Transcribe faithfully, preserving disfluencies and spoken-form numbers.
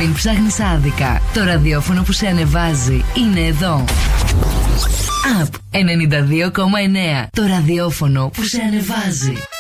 Μην ψάχνεις άδικα. Το ραδιόφωνο που σε ανεβάζει είναι εδώ. Up ενενήντα δύο κόμμα εννέα. Το ραδιόφωνο που σε ανεβάζει.